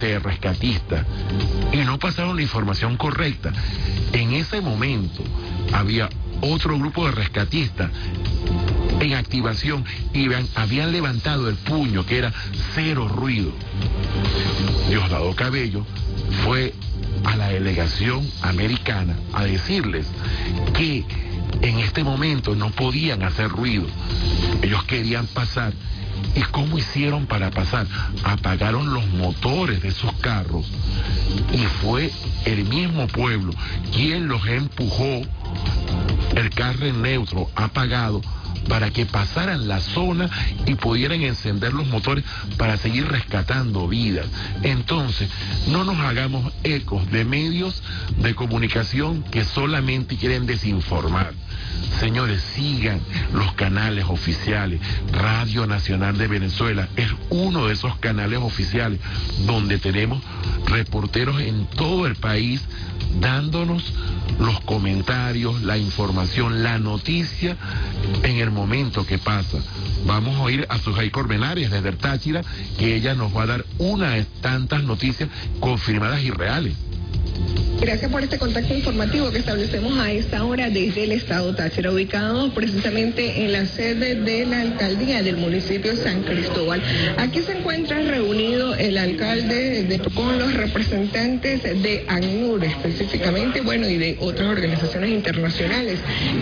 rescatistas y no pasaron la información correcta. En ese momento había otro grupo de rescatistas en activación y habían levantado el puño que era cero ruido. Diosdado Cabello fue a la delegación americana a decirles que en este momento no podían hacer ruido. Ellos querían pasar. ¿Y cómo hicieron para pasar? Apagaron los motores de sus carros y fue el mismo pueblo quien los empujó, el carro en neutro apagado, para que pasaran la zona y pudieran encender los motores para seguir rescatando vidas. Entonces, no nos hagamos ecos de medios de comunicación que solamente quieren desinformar. Señores, sigan los canales oficiales. Radio Nacional de Venezuela es uno de esos canales oficiales donde tenemos reporteros en todo el país dándonos los comentarios, la información, la noticia en el momento que pasa. Vamos a oír a Sujay Corbenares desde el Táchira, que ella nos va a dar una de tantas noticias confirmadas y reales. Gracias por este contacto informativo que establecemos a esta hora desde el estado Táchira, ubicado precisamente en la sede de la alcaldía del municipio San Cristóbal. Aquí se encuentra reunido el alcalde con los representantes de ACNUR específicamente, bueno, y de otras organizaciones internacionales,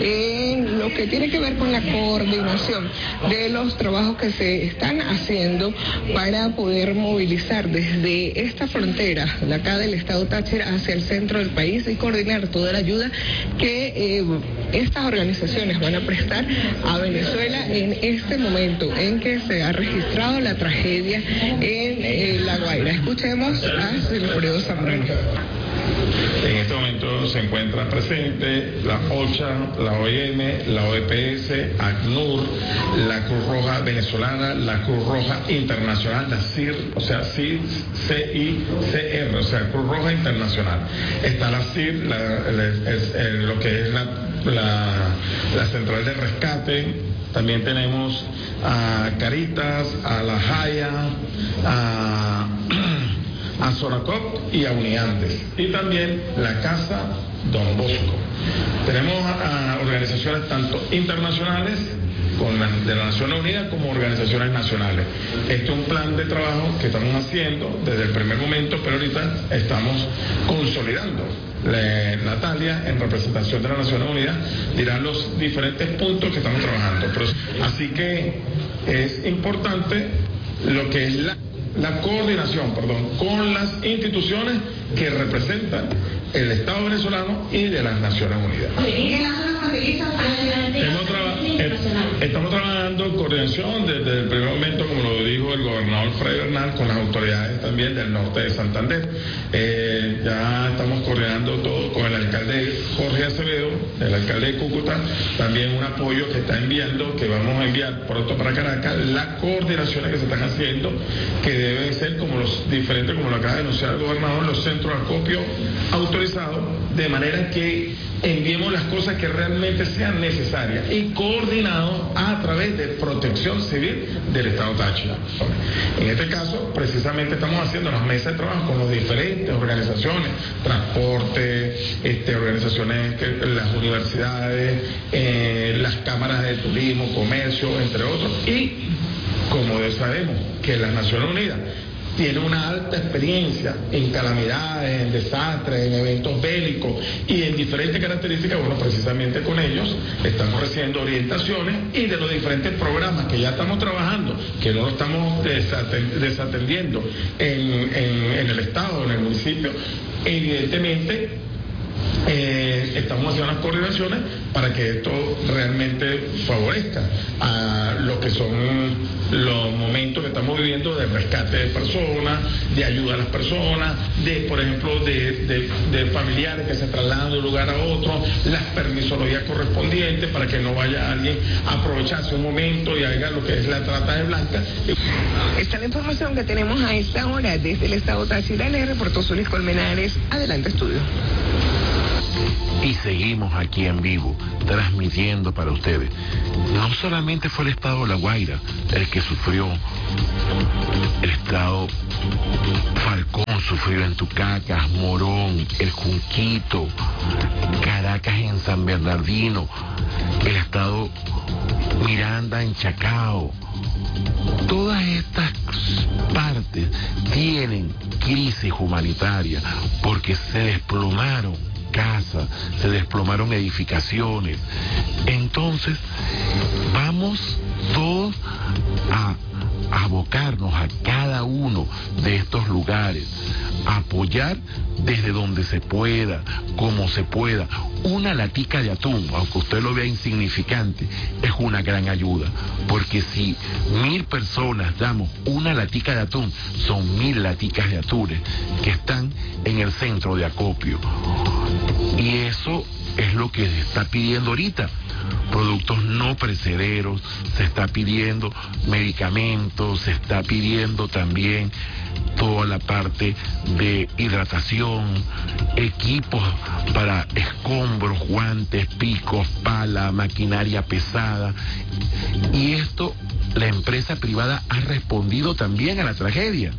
en lo que tiene que ver con la coordinación de los trabajos que se están haciendo para poder movilizar desde esta frontera, de acá del estado Táchira, hacia el centro del país y coordinar toda la ayuda que estas organizaciones van a prestar a Venezuela en este momento en que se ha registrado la tragedia en La Guaira. Escuchemos a Silfredo Zambrano. En este momento se encuentran presentes la OCHA, la OIM, la OEPS, ACNUR, la Cruz Roja Venezolana, la Cruz Roja Internacional, la CIR, o sea, CICR, o sea, Cruz Roja Internacional. Está la CIR, lo que es la Central de Rescate. También tenemos a Caritas, a La Jaya, a Sonacop y a Uniandes, y también la Casa Don Bosco. Tenemos a organizaciones tanto internacionales de la Naciones Unidas como organizaciones nacionales. Este es un plan de trabajo que estamos haciendo desde el primer momento, pero ahorita estamos consolidando. Natalia, en representación de las Naciones Unidas, dirá los diferentes puntos que estamos trabajando. Así que es importante lo que es la coordinación, con las instituciones que representan el Estado venezolano y de las Naciones Unidas. Estamos trabajando en coordinación desde el primer momento, como lo dijo el gobernador Freddy Bernal, con las autoridades también del norte de Santander. Ya estamos coordinando todo con el alcalde Jorge Acevedo, el alcalde de Cúcuta, también un apoyo que está enviando, que vamos a enviar pronto para Caracas, las coordinaciones que se están haciendo, que deben ser como los diferentes, como lo acaba de anunciar el gobernador, los centros de acopio autorizados, de manera que enviemos las cosas que realmente sean necesarias y coordinados a través de Protección Civil del Estado Táchira. En este caso, precisamente estamos haciendo las mesas de trabajo con las diferentes organizaciones, transporte, organizaciones, las universidades, las cámaras de turismo, comercio, entre otros, y como sabemos que las Naciones Unidas tiene una alta experiencia en calamidades, en desastres, en eventos bélicos y en diferentes características, bueno, precisamente con ellos estamos recibiendo orientaciones y de los diferentes programas que ya estamos trabajando, que no lo estamos desatendiendo en el Estado, en el municipio, evidentemente estamos haciendo unas coordinaciones para que esto realmente favorezca a lo que son los momentos que estamos viviendo de rescate de personas, de ayuda a las personas, de, por ejemplo, de familiares que se trasladan de un lugar a otro, las permisologías correspondientes para que no vaya alguien a aprovecharse un momento y haga lo que es la trata de blancas. Esta es la información que tenemos a esta hora desde el estado Táchira. Le reportó Zulis Colmenares. Adelante, estudio. Y seguimos aquí en vivo, transmitiendo para ustedes. No solamente fue el estado de La Guaira el que sufrió, el estado Falcón sufrido en Tucacas, Morón, El Junquito, Caracas en San Bernardino, el estado Miranda en Chacao. Todas estas partes tienen crisis humanitaria porque se desplomaron casas, se desplomaron edificaciones. Entonces, vamos todos a abocarnos a cada uno de estos lugares, a apoyar desde donde se pueda, como se pueda. Una latica de atún, aunque usted lo vea insignificante, es una gran ayuda, porque si 1000 personas damos una latica de atún, son 1000 laticas de atunes que están en el centro de acopio. Y eso es lo que se está pidiendo ahorita. Productos no perecederos, se está pidiendo medicamentos, se está pidiendo también toda la parte de hidratación, equipos para escombros, guantes, picos, pala, maquinaria pesada. Y esto, la empresa privada ha respondido también a la tragedia.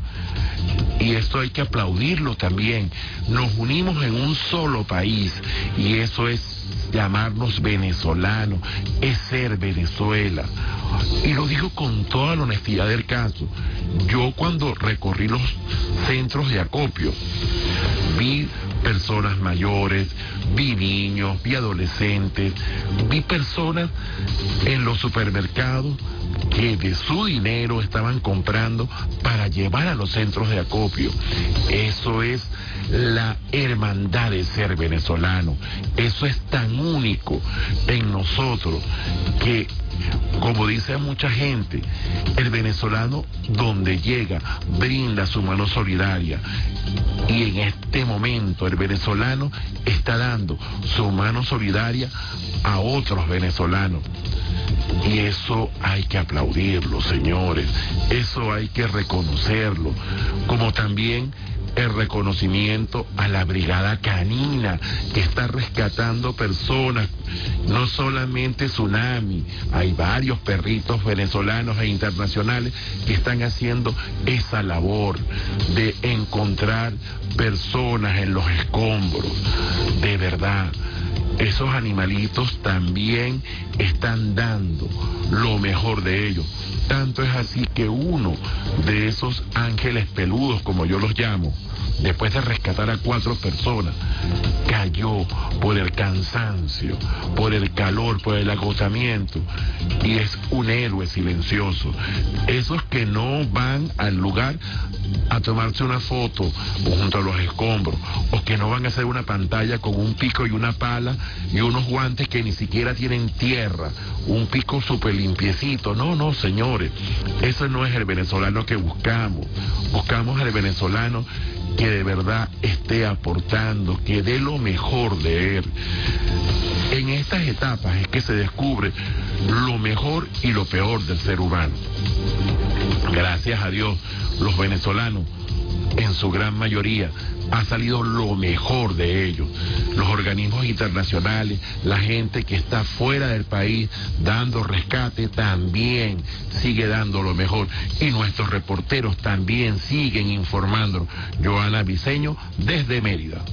Y esto hay que aplaudirlo también. Nos unimos en un solo país y eso es llamarnos venezolanos, es ser Venezuela. Y lo digo con toda la honestidad del caso. Yo cuando recorrí los centros de acopio, vi personas mayores, vi niños, vi adolescentes, vi personas en los supermercados que de su dinero estaban comprando para llevar a los centros de acopio. Eso es la hermandad de ser venezolano. Eso es tan único en nosotros que, como dice mucha gente, el venezolano donde llega brinda su mano solidaria. Y en este momento el venezolano está dando su mano solidaria a otros venezolanos. Y eso hay que aplaudirlo, señores. Eso hay que reconocerlo. Como también el reconocimiento a la Brigada Canina, que está rescatando personas, no solamente Tsunami, hay varios perritos venezolanos e internacionales que están haciendo esa labor de encontrar personas en los escombros. De verdad, esos animalitos también están dando lo mejor de ellos. Tanto es así que uno de esos ángeles peludos, como yo los llamo, después de rescatar a 4 personas, cayó por el cansancio, por el calor, por el agotamiento, y es un héroe silencioso. Esos que no van al lugar a tomarse una foto junto a los escombros, o que no van a hacer una pantalla con un pico y una pala y unos guantes que ni siquiera tienen tierra, un pico súper limpiecito. No, señores, ese no es el venezolano que buscamos. Buscamos al venezolano que de verdad esté aportando, que dé lo mejor de él. En estas etapas es que se descubre lo mejor y lo peor del ser humano. Gracias a Dios, los venezolanos, en su gran mayoría, ha salido lo mejor de ellos. Los organismos internacionales, la gente que está fuera del país dando rescate también sigue dando lo mejor. Y nuestros reporteros también siguen informando. Joana Briceño, desde Mérida.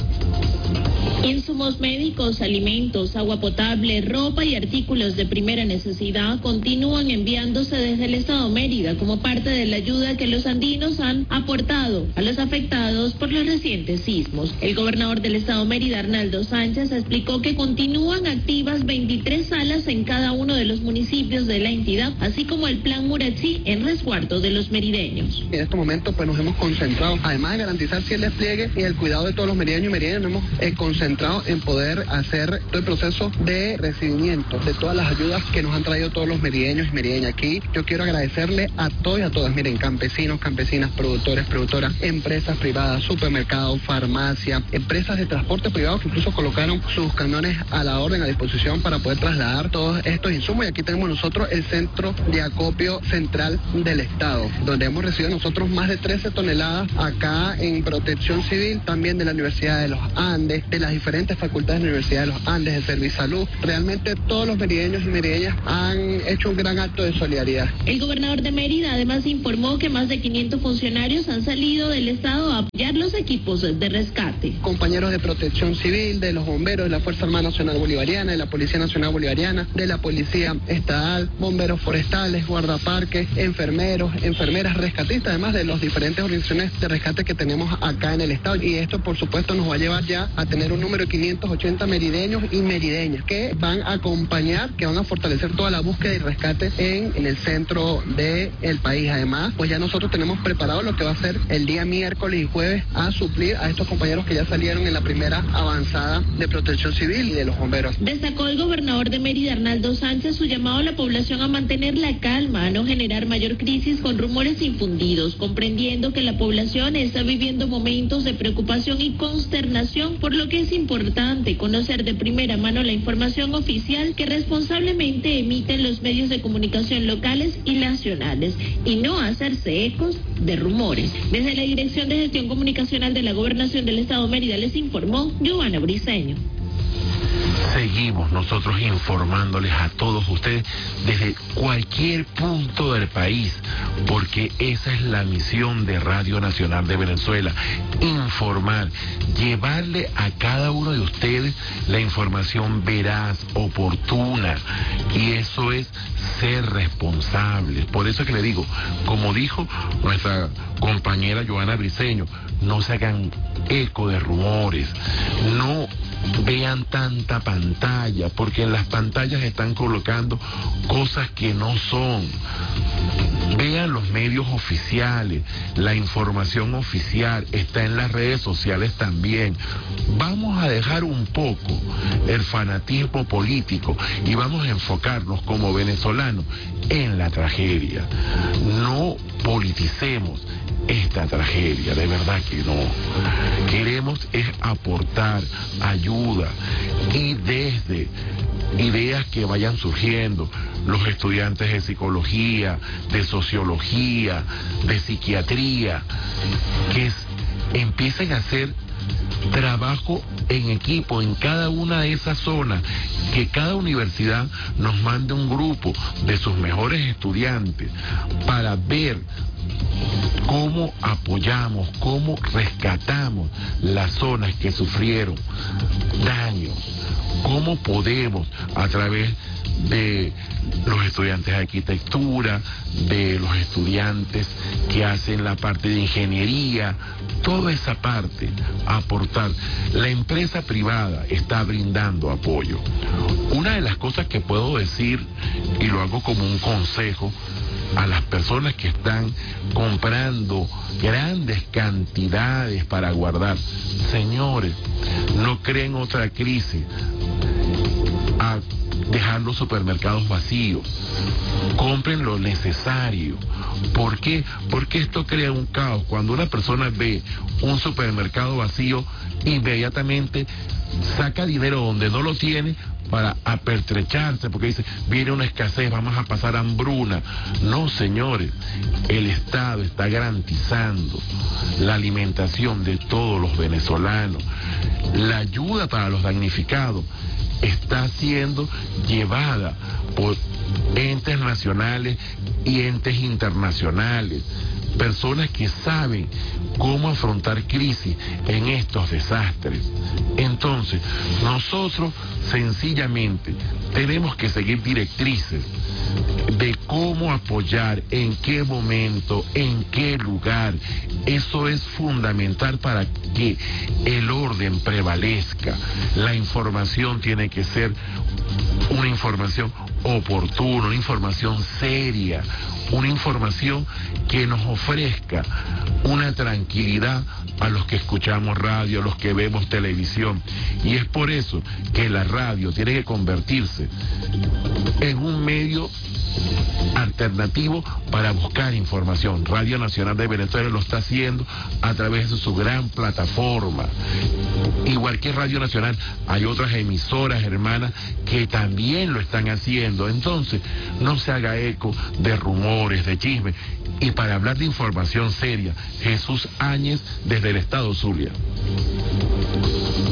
Insumos médicos, alimentos, agua potable, ropa y artículos de primera necesidad continúan enviándose desde el estado Mérida como parte de la ayuda que los andinos han aportado a los afectados por los recientes sismos. El gobernador del estado Mérida, Arnaldo Sánchez, explicó que continúan activas 23 salas en cada uno de los municipios de la entidad, así como el plan Murachí en resguardo de los merideños. En este momento pues nos hemos concentrado, además de garantizar el despliegue y el cuidado de todos los merideños y merideñas, nos hemos concentrado en poder hacer todo el proceso de recibimiento de todas las ayudas que nos han traído todos los merideños y merideñas. Aquí yo quiero agradecerle a todos y a todas, miren, campesinos, campesinas, productores, productoras, empresas privadas, supermercados, farmacias, empresas de transporte privado que incluso colocaron sus camiones a la orden, a disposición para poder trasladar todos estos insumos. Y aquí tenemos nosotros el centro de acopio central del estado, donde hemos recibido nosotros más de 13 toneladas acá en Protección Civil, también de la Universidad de los Andes, de las diferentes facultades de la Universidad de los Andes, de Servisalud. Realmente todos los merideños y merideñas han hecho un gran acto de solidaridad. El gobernador de Mérida además informó que más de 500 funcionarios han salido del estado a apoyar los equipos de rescate. Compañeros de Protección Civil, de los bomberos, de la Fuerza Armada Nacional Bolivariana, de la Policía Nacional Bolivariana, de la Policía Estatal, bomberos forestales, guardaparques, enfermeros, enfermeras, rescatistas, además de las diferentes organizaciones de rescate que tenemos acá en el estado. Y esto, por supuesto, nos va a llevar ya a tener un número de 580 merideños y merideñas que van a acompañar, que van a fortalecer toda la búsqueda y rescate en el centro del país. Además, pues ya nosotros tenemos preparado lo que va a ser el día miércoles y jueves a suplir a estos compañeros que ya salieron en la primera avanzada de Protección Civil y de los bomberos. Destacó el gobernador de Mérida, Arnaldo Sánchez, su llamado a la población a mantener la calma, a no generar mayor crisis con rumores infundidos, comprendiendo que la población está viviendo momentos de preocupación y consternación, por lo que es importante conocer de primera mano la información oficial que responsablemente emiten los medios de comunicación locales y nacionales y no hacerse ecos de rumores. Desde la Dirección de Gestión Comunicacional de la Gobernación del Estado Mérida les informó Joana Briceño. Seguimos nosotros informándoles a todos ustedes desde cualquier punto del país, porque esa es la misión de Radio Nacional de Venezuela, informar, llevarle a cada uno de ustedes la información veraz, oportuna, y eso es ser responsables. Por eso es que le digo, como dijo nuestra compañera Joana Briceño, no se hagan eco de rumores, no vean tanta pantalla, porque en las pantallas están colocando cosas que no son. Vean los medios oficiales, la información oficial está en las redes sociales también. Vamos a dejar un poco el fanatismo político y vamos a enfocarnos como venezolanos en la tragedia. No politicemos esta tragedia, de verdad que no. Queremos es aportar ayuda y desde ideas que vayan surgiendo, los estudiantes de psicología, de sociología, de psiquiatría, que empiecen a hacer trabajo en equipo en cada una de esas zonas, que cada universidad nos mande un grupo de sus mejores estudiantes para ver cómo apoyamos, cómo rescatamos las zonas que sufrieron daños, cómo podemos a través de los estudiantes de arquitectura, de los estudiantes que hacen la parte de ingeniería, toda esa parte, aportar. La empresa privada está brindando apoyo. Una de las cosas que puedo decir, y lo hago como un consejo, a las personas que están comprando grandes cantidades para guardar, señores, no creen otra crisis a dejar los supermercados vacíos. Compren lo necesario. ¿Por qué? Porque esto crea un caos. Cuando una persona ve un supermercado vacío, inmediatamente saca dinero donde no lo tiene para apertrecharse, porque dice, viene una escasez, vamos a pasar hambruna. No, señores, el Estado está garantizando la alimentación de todos los venezolanos. La ayuda para los damnificados está siendo llevada por entes nacionales y entes internacionales, personas que saben cómo afrontar crisis en estos desastres. Entonces, nosotros sencillamente tenemos que seguir directrices de cómo apoyar, en qué momento, en qué lugar. Eso es fundamental para que el orden prevalezca. La información tiene que ser una información oportuna, una información seria, una información que nos ofrezca una tranquilidad a los que escuchamos radio, a los que vemos televisión. Y es por eso que la radio tiene que convertirse en un medio alternativo para buscar información. Radio Nacional de Venezuela lo está haciendo a través de su gran plataforma. Igual que Radio Nacional, hay otras emisoras hermanas que también lo están haciendo. Entonces, no se haga eco de rumores, de chismes. Y para hablar de información seria, Jesús Áñez desde el estado Zulia.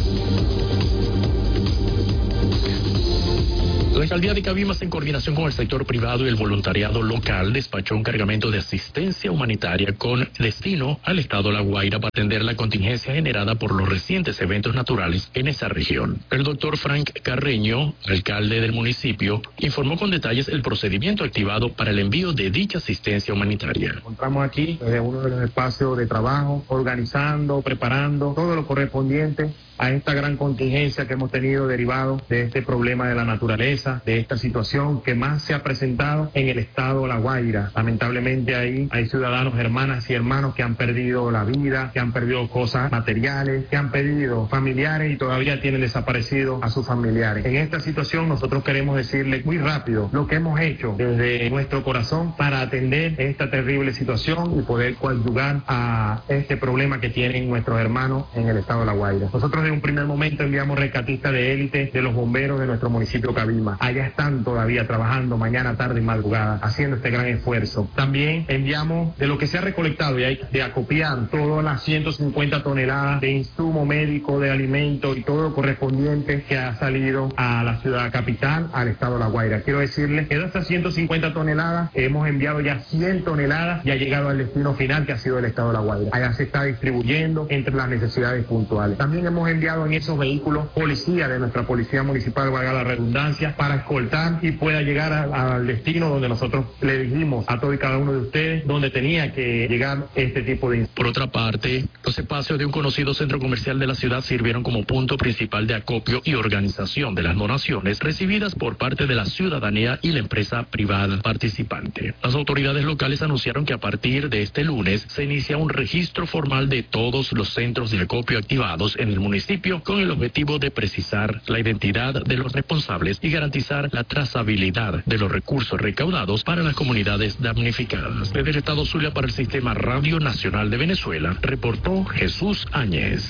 La alcaldía de Cabimas, en coordinación con el sector privado y el voluntariado local, despachó un cargamento de asistencia humanitaria con destino al estado La Guaira para atender la contingencia generada por los recientes eventos naturales en esa región. El doctor Frank Carreño, alcalde del municipio, informó con detalles el procedimiento activado para el envío de dicha asistencia humanitaria. Encontramos aquí desde uno de los espacios de trabajo, organizando, preparando todo lo correspondiente a esta gran contingencia que hemos tenido derivado de este problema de la naturaleza, de esta situación que más se ha presentado en el estado La Guaira. Lamentablemente ahí hay ciudadanos, hermanas y hermanos que han perdido la vida, que han perdido cosas materiales, que han perdido familiares y todavía tienen desaparecidos a sus familiares. En esta situación nosotros queremos decirles muy rápido lo que hemos hecho desde nuestro corazón para atender esta terrible situación y poder coadyuvar a este problema que tienen nuestros hermanos en el estado de La Guaira. Nosotros en un primer momento enviamos rescatistas de élite de los bomberos de nuestro municipio Cabimas. Allá están todavía trabajando mañana, tarde y madrugada, haciendo este gran esfuerzo. También enviamos de lo que se ha recolectado y hay de acopiar todas las 150 toneladas de insumo médico, de alimentos y todo lo correspondiente que ha salido a la ciudad capital, al estado de La Guaira. Quiero decirles que de estas 150 toneladas hemos enviado ya 100 toneladas y ha llegado al destino final, que ha sido el estado de La Guaira. Allá se está distribuyendo entre las necesidades puntuales. También hemos enviado en esos vehículos policía de nuestra policía municipal, valga la redundancia, para escoltar y pueda llegar al destino donde nosotros le dijimos a todos y cada uno de ustedes donde tenía que llegar este tipo de... Por otra parte, los espacios de un conocido centro comercial de la ciudad sirvieron como punto principal de acopio y organización de las donaciones recibidas por parte de la ciudadanía y la empresa privada participante. Las autoridades locales anunciaron que a partir de este lunes se inicia un registro formal de todos los centros de acopio activados en el municipio con el objetivo de precisar la identidad de los responsables y garantizar la trazabilidad de los recursos recaudados para las comunidades damnificadas. Desde el estado Zulia para el Sistema Radio Nacional de Venezuela, reportó Jesús Áñez.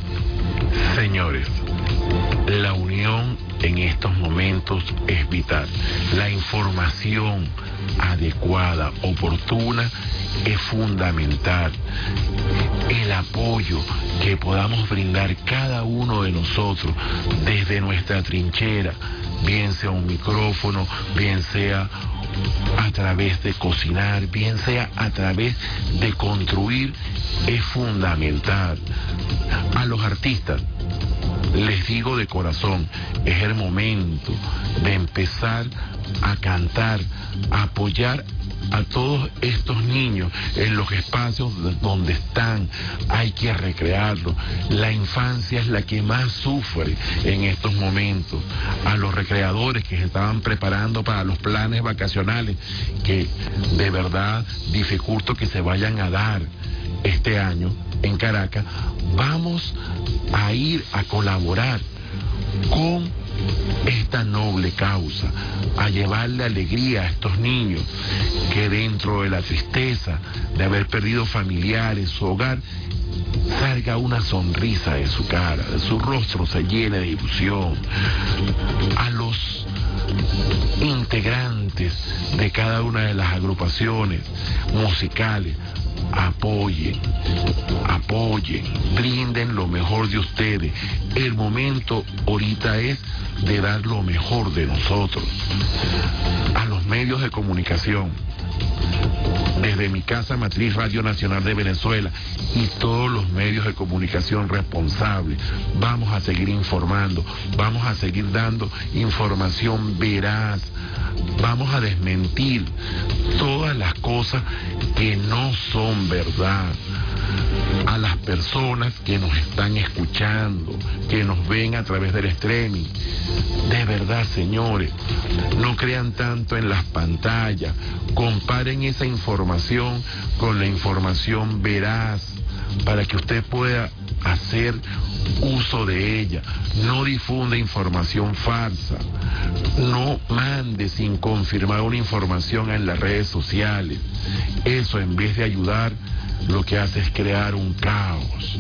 Señores, la unión en estos momentos es vital. La información adecuada, oportuna, es fundamental. El apoyo que podamos brindar cada uno de nosotros desde nuestra trinchera, bien sea un micrófono, bien sea a través de cocinar, bien sea a través de construir, es fundamental. A los artistas les digo de corazón, es el momento de empezar a cantar, a apoyar a todos estos niños en los espacios donde están. Hay que recrearlos. La infancia es la que más sufre en estos momentos. A los recreadores que se estaban preparando para los planes vacacionales, que de verdad dificulto que se vayan a dar este año en Caracas, vamos a ir a colaborar con esta noble causa, a llevarle alegría a estos niños que dentro de la tristeza de haber perdido familiares, su hogar, salga una sonrisa de su cara, de su rostro se llene de ilusión. A los integrantes de cada una de las agrupaciones musicales, apoyen, brinden lo mejor de ustedes. El momento ahorita es de dar lo mejor de nosotros. A los medios de comunicación, desde mi casa matriz Radio Nacional de Venezuela y todos los medios de comunicación responsables, vamos a seguir informando, vamos a seguir dando información veraz, vamos a desmentir todas las cosas que no son verdad. A las personas que nos están escuchando, que nos ven a través del streaming, de verdad, señores, no crean tanto en las pantallas, comparen esa información con la información veraz para que usted pueda hacer uso de ella. No difunda información falsa, no mande sin confirmar una información en las redes sociales. Eso, en vez de ayudar, lo que hace es crear un caos.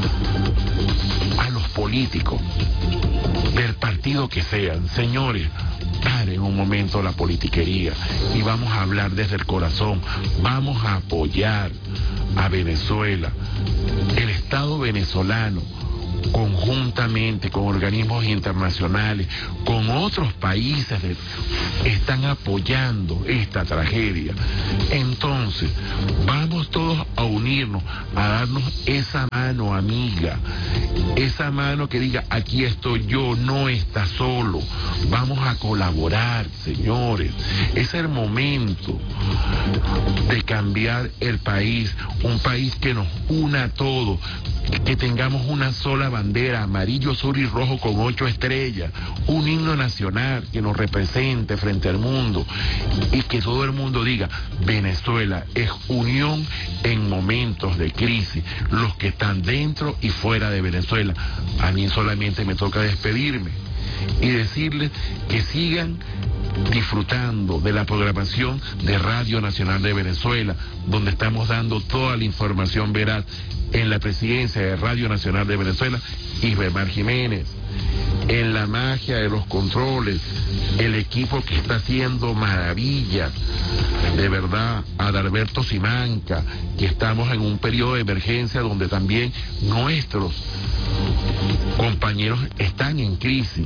A los políticos del partido que sean, señores, paren un momento la politiquería y vamos a hablar desde el corazón. Vamos a apoyar a Venezuela. El Estado venezolano conjuntamente con organismos internacionales, con otros países, están apoyando esta tragedia. Entonces, vamos todos a unirnos, a darnos esa mano amiga, esa mano que diga, aquí estoy yo, no está solo. Vamos a colaborar, señores. Es el momento de cambiar el país, un país que nos una a todos, que tengamos una sola bandera, amarillo, azul y rojo con 8 estrellas, un himno nacional que nos represente frente al mundo y que todo el mundo diga, Venezuela es unión en momentos de crisis, los que están dentro y fuera de Venezuela. A mí solamente me toca despedirme y decirles que sigan disfrutando de la programación de Radio Nacional de Venezuela, donde estamos dando toda la información veraz. En la presidencia de Radio Nacional de Venezuela, Isbemar Jiménez. En la magia de los controles, el equipo que está haciendo maravillas, de verdad, Adalberto Simanca, que estamos en un periodo de emergencia donde también nuestros compañeros están en crisis,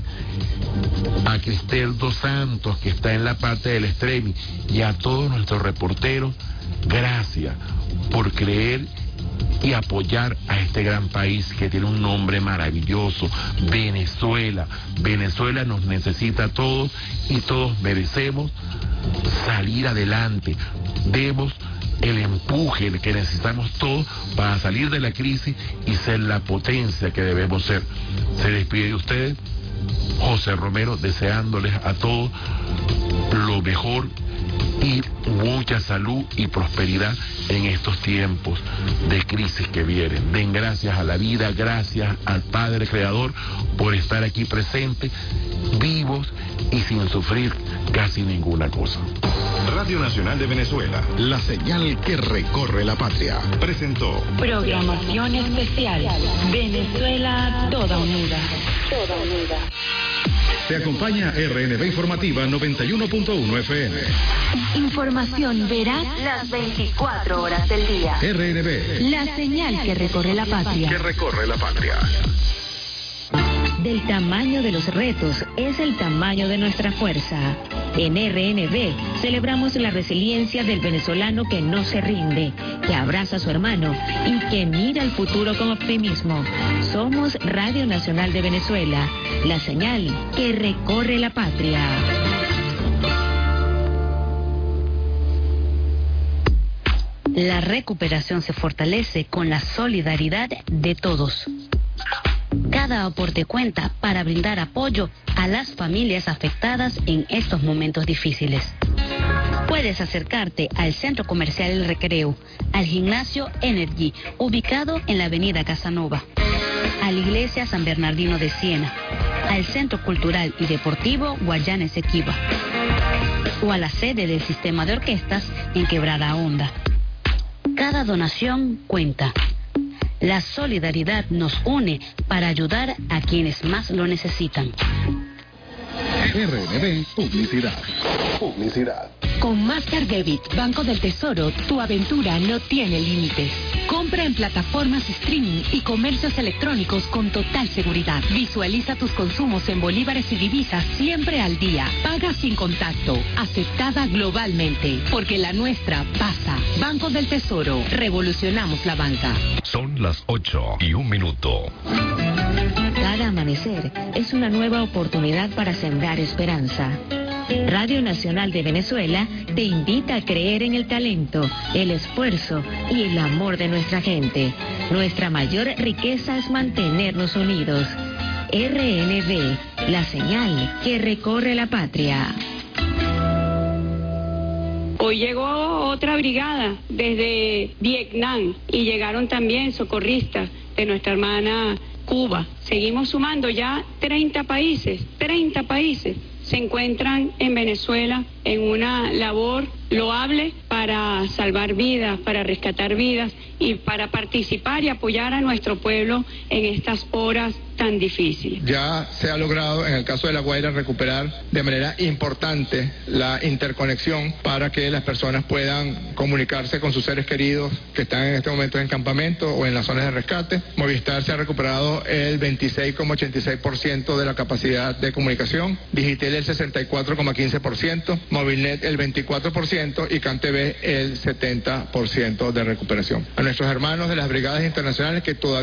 a Cristel Dos Santos, que está en la parte del Extremi, y a todos nuestros reporteros, gracias por creer y apoyar a este gran país que tiene un nombre maravilloso, Venezuela. Venezuela nos necesita a todos y todos merecemos salir adelante. Demos el empuje que necesitamos todos para salir de la crisis y ser la potencia que debemos ser. Se despide de ustedes José Romero, deseándoles a todos lo mejor y mucha salud y prosperidad en estos tiempos de crisis que vienen. Den gracias a la vida, gracias al Padre Creador por estar aquí presente, vivos y sin sufrir casi ninguna cosa. Radio Nacional de Venezuela, la señal que recorre la patria, presentó programación especial, Venezuela toda unida. Toda unida. Te acompaña RNB Informativa 91.1 FM. Información veraz las 24 horas del día. RNB. La señal que recorre la patria. Que recorre la patria. Del tamaño de los retos es el tamaño de nuestra fuerza. En RNB celebramos la resiliencia del venezolano que no se rinde, que abraza a su hermano y que mira el futuro con optimismo. Somos Radio Nacional de Venezuela, la señal que recorre la patria. La recuperación se fortalece con la solidaridad de todos. Cada aporte cuenta para brindar apoyo a las familias afectadas en estos momentos difíciles. Puedes acercarte al Centro Comercial El Recreo, al Gimnasio Energy, ubicado en la Avenida Casanova, a la Iglesia San Bernardino de Siena, al Centro Cultural y Deportivo Guayana Esequiba, o a la sede del Sistema de Orquestas en Quebrada Honda. Cada donación cuenta. La solidaridad nos une para ayudar a quienes más lo necesitan. RNB Publicidad. Publicidad. Con Master Debit, Banco del Tesoro, tu aventura no tiene límites. Compra en plataformas streaming y comercios electrónicos con total seguridad. Visualiza tus consumos en bolívares y divisas siempre al día. Paga sin contacto. Aceptada globalmente. Porque la nuestra pasa. Banco del Tesoro. Revolucionamos la banca. Son las 8:01. Cada amanecer es una nueva oportunidad para sembrar esperanza. Radio Nacional de Venezuela te invita a creer en el talento, el esfuerzo y el amor de nuestra gente. Nuestra mayor riqueza es mantenernos unidos. RNB, la señal que recorre la patria. Hoy llegó otra brigada desde Vietnam y llegaron también socorristas de nuestra hermana Cuba. Seguimos sumando ya 30 países se encuentran en Venezuela en una labor loable para salvar vidas, para rescatar vidas y para participar y apoyar a nuestro pueblo en estas horas tan difícil. Ya se ha logrado en el caso de La Guaira recuperar de manera importante la interconexión para que las personas puedan comunicarse con sus seres queridos que están en este momento en campamento o en las zonas de rescate. Movistar se ha recuperado el 26,86% de la capacidad de comunicación, Digitel el 64,15%, Movilnet el 24% y CanTV el 70% de recuperación. A nuestros hermanos de las brigadas internacionales que todavía